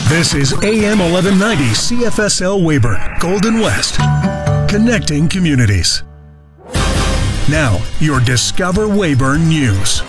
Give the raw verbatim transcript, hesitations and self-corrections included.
This is A M eleven ninety C F S L Weyburn, Golden West, connecting communities. Now, your Discover Weyburn News.